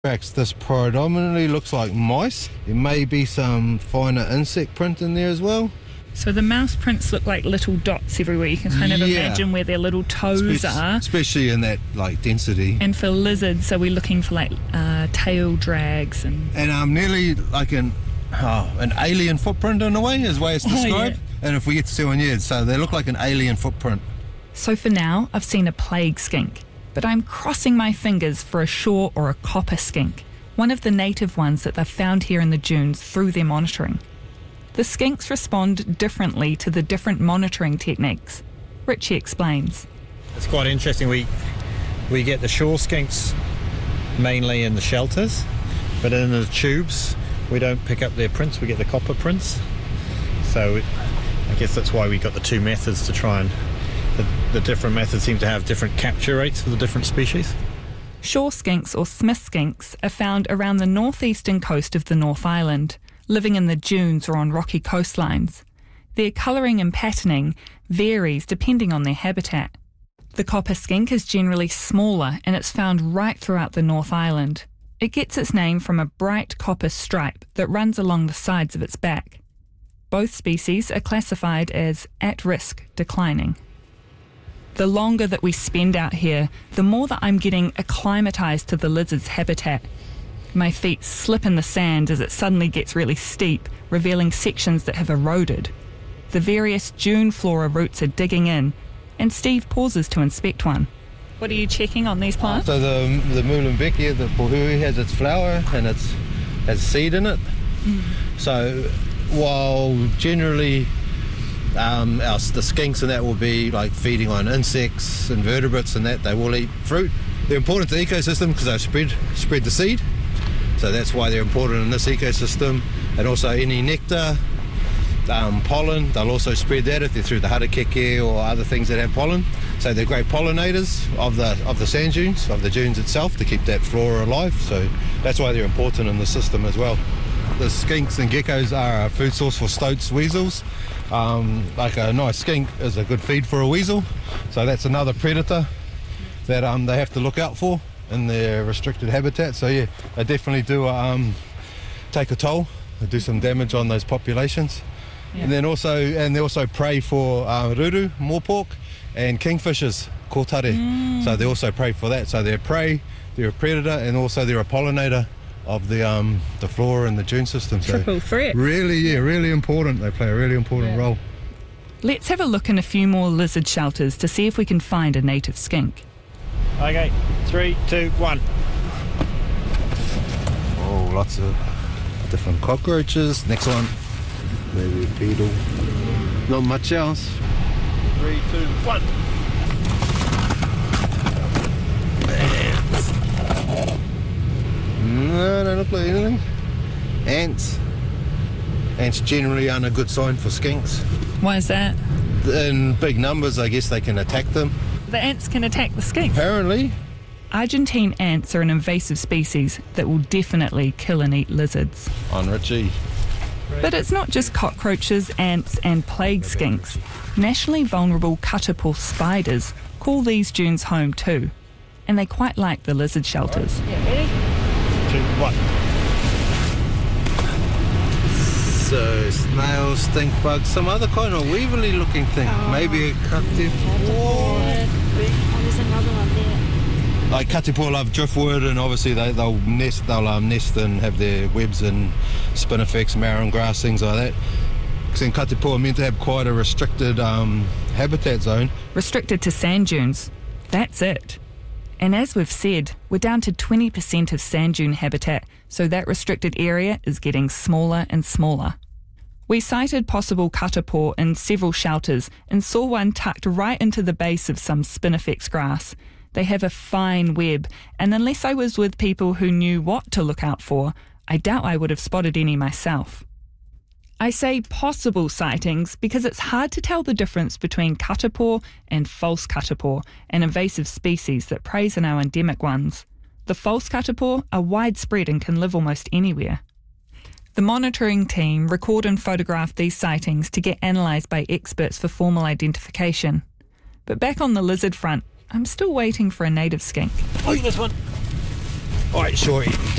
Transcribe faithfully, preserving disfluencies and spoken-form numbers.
This predominantly looks like mice. There may be some finer insect print in there as well. So the mouse prints look like little dots everywhere. You can kind of Yeah. imagine where their little toes Espe- are. Especially in that like density. And for lizards, are we looking for like uh, tail drags and... And um, nearly like an oh, an alien footprint in a way, is the way it's described. Oh, yeah. And if we get to see one, yeah, so they look like an alien footprint. So for now, I've seen a plague skink, but I'm crossing my fingers for a shore or a copper skink, one of the native ones that they've found here in the dunes through their monitoring. The skinks respond differently to the different monitoring techniques. Richie explains. It's quite interesting. We we get the shore skinks mainly in the shelters, but in the tubes we don't pick up their prints, we get the copper prints. So it, I guess that's why we got the two methods to try and... The, the different methods seem to have different capture rates for the different species. Shore skinks or Smith skinks are found around the northeastern coast of the North Island, living in the dunes or on rocky coastlines. Their colouring and patterning varies depending on their habitat. The copper skink is generally smaller and it's found right throughout the North Island. It gets its name from a bright copper stripe that runs along the sides of its back. Both species are classified as at-risk declining. The longer that we spend out here, the more that I'm getting acclimatised to the lizard's habitat. My feet slip in the sand as it suddenly gets really steep, revealing sections that have eroded. The various dune flora roots are digging in, and Steve pauses to inspect one. What are you checking on these plants? So the the Muhlenbeckia, the pohui, has its flower and it's has seed in it. Mm. So while generally um, our, the skinks and that will be like feeding on insects, invertebrates and that, they will eat fruit. They're important to the ecosystem because they spread spread the seed. So that's why they're important in this ecosystem. And also any nectar, um, pollen, they'll also spread that if they're through the harakeke or other things that have pollen. So they're great pollinators of the of the sand dunes, of the dunes itself, to keep that flora alive. So that's why they're important in the system as well. The skinks and geckos are a food source for stoats, weasels. Um, like a nice skink is a good feed for a weasel. So that's another predator that um, they have to look out for in their restricted habitat. So yeah, they definitely do um, take a toll. They do some damage on those populations. Yeah. And then also, and they also prey for uh, ruru, moorpork, and kingfishers, kōtare. Mm. So they also prey for that. So they're prey, they're a predator, and also they're a pollinator of the um, the flora and the dune system. So triple threat. Really, yeah, really important. They play a really important yeah. role. Let's have a look in a few more lizard shelters to see if we can find a native skink. Okay, three, two, one. Oh, lots of different cockroaches. Next one, maybe a beetle. Not much else. Three, two, one. Ants. No, don't look like anything. Ants. Ants generally aren't a good sign for skinks. Why is that? In big numbers, I guess they can attack them. The ants can attack the skink. Apparently. Argentine ants are an invasive species that will definitely kill and eat lizards. On Richie. But it's not just cockroaches, ants and plague skinks. Nationally vulnerable katapo spiders call these dunes home too. And they quite like the lizard shelters. Yeah, ready? Two, one. So, snails, stink bugs, some other kind of weevilly looking thing. Oh. Maybe a katipo. Oh, there's another one there. Like katipo love driftwood, and obviously they, they'll nest they'll um, nest and have their webs in spinifex, marron grass, things like that. Because in katipo are meant to have quite a restricted um, habitat zone. Restricted to sand dunes. That's it. And as we've said, we're down to twenty percent of sand dune habitat, so that restricted area is getting smaller and smaller. We sighted possible katapo in several shelters and saw one tucked right into the base of some spinifex grass. They have a fine web, and unless I was with people who knew what to look out for, I doubt I would have spotted any myself. I say possible sightings because it's hard to tell the difference between katapo and false katapo, an invasive species that preys on our endemic ones. The false katapo are widespread and can live almost anywhere. The monitoring team record and photograph these sightings to get analysed by experts for formal identification. But back on the lizard front, I'm still waiting for a native skink. Oh, this one. Alright, Shorty,